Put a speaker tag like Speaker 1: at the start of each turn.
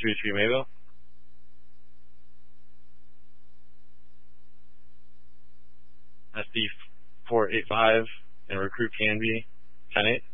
Speaker 1: 233 Mayville. SD 485 and recruit Canby 10-8.